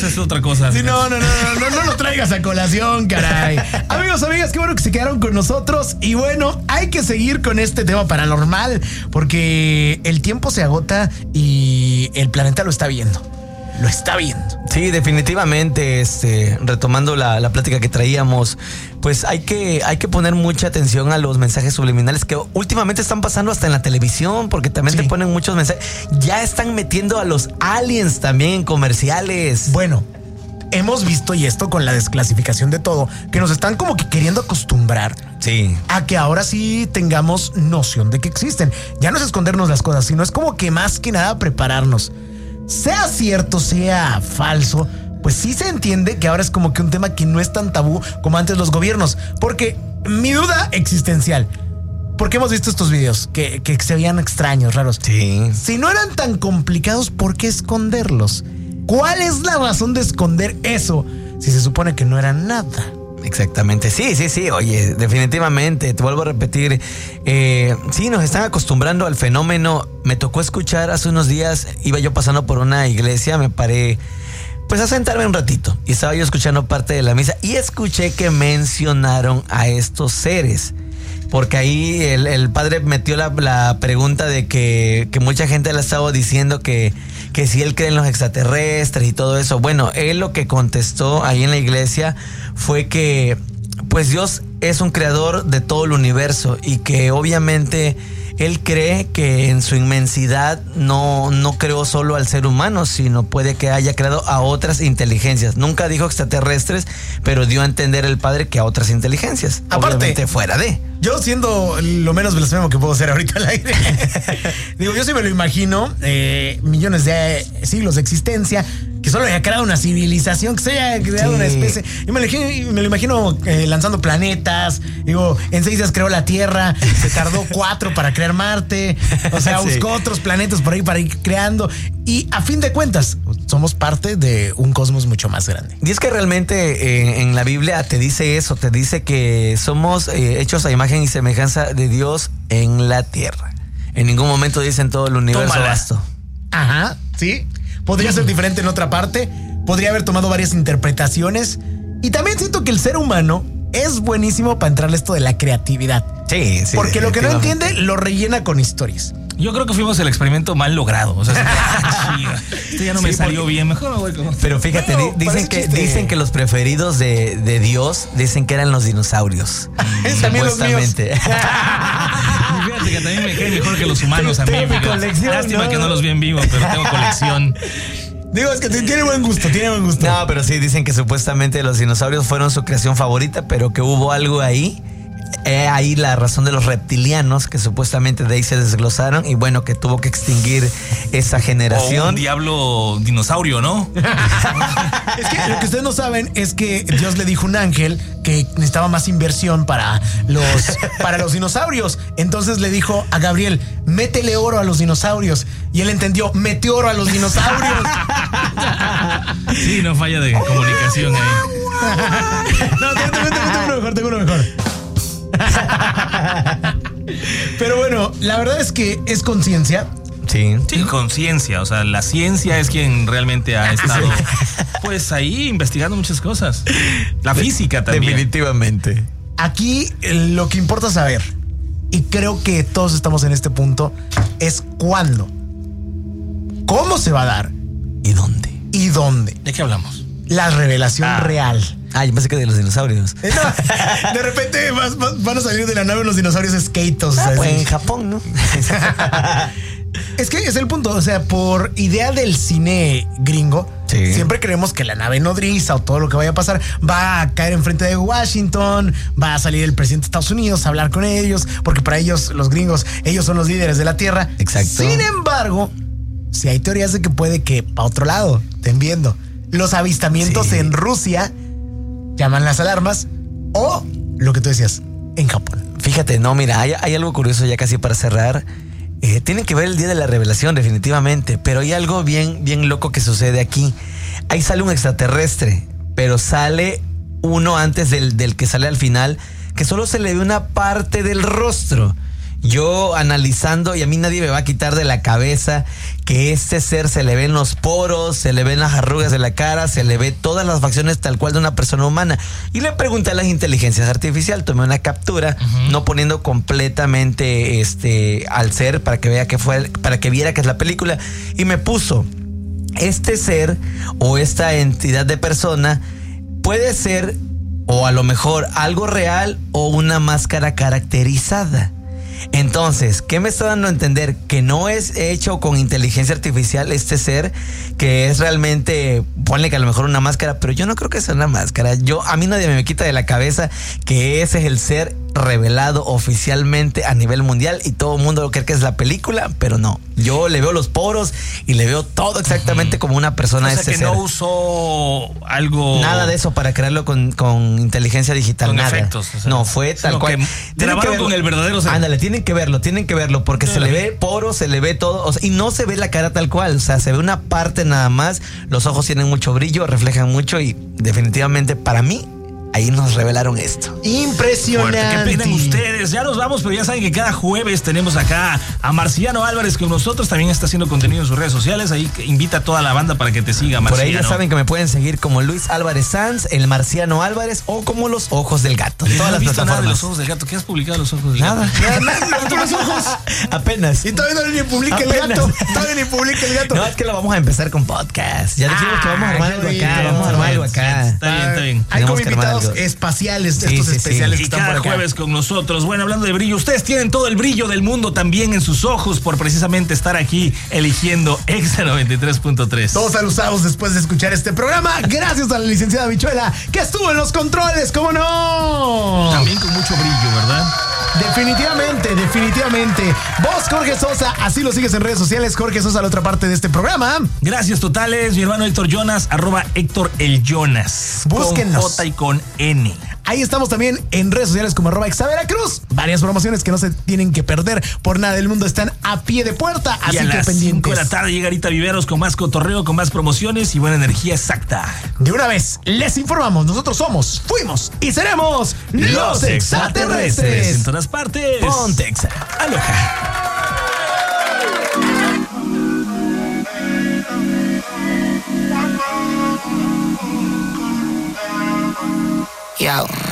eso es otra cosa. Sí, no lo traigas a colación, caray. Amigos, amigas, qué bueno que se quedaron con nosotros. Y bueno, hay que seguir con este tema paranormal porque el tiempo se agota y el planeta lo está viendo. Lo está viendo. Sí, definitivamente, retomando la plática que traíamos, pues hay que poner mucha atención a los mensajes subliminales que últimamente están pasando hasta en la televisión, porque también te ponen muchos mensajes. Ya están metiendo a los aliens también en comerciales. Bueno, hemos visto, y esto con la desclasificación de todo, que nos están como que queriendo acostumbrar a que ahora sí tengamos noción de que existen. Ya no es escondernos las cosas, sino es como que más que nada prepararnos. Sea cierto, sea falso, pues sí se entiende que ahora es como que un tema que no es tan tabú como antes los gobiernos. Porque mi duda existencial, porque hemos visto estos videos que se veían extraños, raros. Sí. Si no eran tan complicados, ¿por qué esconderlos? ¿Cuál es la razón de esconder eso si se supone que no era nada? Exactamente, sí, oye, definitivamente, te vuelvo a repetir, sí, nos están acostumbrando al fenómeno. Me tocó escuchar hace unos días, iba yo pasando por una iglesia, me paré pues a sentarme un ratito y estaba yo escuchando parte de la misa y escuché que mencionaron a estos seres. Porque ahí el padre metió la pregunta de que mucha gente le ha estado diciendo que si él cree en los extraterrestres y todo eso. Bueno, él lo que contestó ahí en la iglesia fue que pues Dios es un creador de todo el universo y que obviamente él cree que en su inmensidad no creó solo al ser humano, sino puede que haya creado a otras inteligencias. Nunca dijo extraterrestres, pero dio a entender el padre que a otras inteligencias. Aparte, obviamente fuera de... Yo siendo lo menos blasfemo que puedo ser ahorita al aire, digo, yo sí me lo imagino, millones de siglos de existencia, que solo haya creado una civilización, que se haya creado una especie. Y me lo imagino lanzando planetas. Digo, en 6 días creó la Tierra, se tardó 4 para crear Marte. O sea, buscó otros planetas por ahí para ir creando. Y a fin de cuentas, somos parte de un cosmos mucho más grande. Y es que realmente en la Biblia te dice eso, te dice que somos hechos a imagen y semejanza de Dios en la tierra. En ningún momento dicen todo el universo vasto. Ajá, sí. Podría ser diferente en otra parte, podría haber tomado varias interpretaciones. Y también siento que el ser humano es buenísimo para entrarle esto de la creatividad. Sí. Porque lo que no entiende lo rellena con historias. Yo creo que fuimos el experimento mal logrado. O sea, esto ya no me salió bien. Mejor me voy con... Pero fíjate, dicen que los preferidos de Dios dicen que eran los dinosaurios. Supuestamente. Fíjate que también me cae mejor que los humanos a mí. Lástima que no los vi en vivo, pero tengo colección. Digo, es que tiene buen gusto. No, pero sí, dicen que supuestamente los dinosaurios fueron su creación favorita, pero que hubo algo ahí. Ahí la razón de los reptilianos, que supuestamente de ahí se desglosaron y bueno, que tuvo que extinguir esa generación. O un diablo dinosaurio, ¿no? Es que lo que ustedes no saben es que Dios le dijo a un ángel que necesitaba más inversión para los dinosaurios. Entonces le dijo a Gabriel, métele oro a los dinosaurios. Y él entendió, metió oro a los dinosaurios. Sí, no falla de comunicación ahí. No, tengo uno mejor. Pero bueno, la verdad es que es conciencia. Sí, conciencia. O sea, la ciencia es quien realmente ha estado pues ahí investigando muchas cosas. La física también. Definitivamente. Aquí lo que importa saber, y creo que todos estamos en este punto, es cuándo, cómo se va a dar y dónde. ¿De qué hablamos? La revelación real. Yo pensé que de los dinosaurios. No, de repente van a salir de la nave los dinosaurios skatos. Pues en Japón, ¿no? Es que es el punto. O sea, por idea del cine gringo, siempre creemos que la nave nodriza o todo lo que vaya a pasar va a caer enfrente de Washington, va a salir el presidente de Estados Unidos a hablar con ellos, porque para ellos, los gringos, ellos son los líderes de la Tierra. Exacto. Sin embargo, si hay teorías de que puede que para otro lado estén viendo los avistamientos en Rusia, llaman las alarmas, o lo que tú decías, en Japón. Fíjate, no, mira, hay algo curioso ya casi para cerrar. Tienen que ver el día de la revelación, definitivamente, pero hay algo bien loco que sucede aquí. Ahí sale un extraterrestre, pero sale uno antes del que sale al final, que solo se le ve una parte del rostro. yo analizando, y a mí nadie me va a quitar de la cabeza que este ser se le ven los poros, se le ven las arrugas de la cara, se le ve todas las facciones tal cual de una persona humana. Y le pregunté a las inteligencias artificiales, tomé una captura, no poniendo completamente al ser para que vea para que viera que es la película, y me puso: este ser o esta entidad de persona puede ser o a lo mejor algo real o una máscara caracterizada. Entonces, ¿qué me está dando a entender? Que no es hecho con inteligencia artificial este ser, que es realmente, ponle que a lo mejor una máscara, pero yo no creo que sea una máscara. A mí nadie me quita de la cabeza que ese es el ser revelado oficialmente a nivel mundial y todo el mundo lo cree que es la película, pero no. Yo le veo los poros y le veo todo exactamente como una persona. O sea, que ser. no usó algo... Nada de eso para crearlo con inteligencia digital, con nada. Efectos, o sea, no, fue tal cual. Grabaron con el verdadero ser. Ándale, tienen que verlo, porque se le ve poros, se le ve todo, y no se ve la cara tal cual, o sea, se ve una parte nada más, los ojos tienen mucho brillo, reflejan mucho, y definitivamente para mí ahí nos revelaron esto. Impresionante. Fuerte. ¿Qué opinan ustedes? Ya nos vamos, pero ya saben que cada jueves tenemos acá a Marciano Álvarez con nosotros. También está haciendo contenido en sus redes sociales. Ahí invita a toda la banda para que te siga, Marciano. Por ahí ya saben que me pueden seguir como Luis Álvarez Sanz, el Marciano Álvarez, o como Los Ojos del Gato. Todas las no he visto plataformas. nada de Los Ojos del Gato. ¿Qué has publicado Los Ojos del Gato? Nada. Los ojos. Apenas. Y todavía no ni publica el gato. Todavía ni publica el gato. No, es que lo vamos a empezar con podcast. Ya dijimos que vamos a armar algo acá. Vamos a armar algo acá. Está bien. Hay como Tenemos que armar invitados algo. espaciales, estos especiales que Y están cada por acá. jueves con nosotros. Bueno, hablando de brillo, ustedes tienen todo el brillo del mundo también en sus ojos por precisamente estar aquí eligiendo Exa 93.3. Todos alusados después de escuchar este programa. Gracias a la licenciada Bichuela, que estuvo en los controles, ¿cómo no? También con mucho brillo, ¿verdad? Definitivamente. Vos, Jorge Sosa, así lo sigues en redes sociales. Jorge Sosa, la otra parte de este programa. Gracias totales, mi hermano Héctor Jonas, @Héctor el Jonas. Búsquennos. Con J y con N. Ahí estamos también en redes sociales como @ExaVeracruz. Varias promociones que no se tienen que perder por nada del mundo, están a pie de puerta, Y así a que las 5 pendientes. de la tarde llega Arita Viveros con más cotorreo, con más promociones y buena energía exacta. De una vez, les informamos, nosotros fuimos y seremos los extraterrestres. En todas partes. Ponte Exa. Aloha. Yo.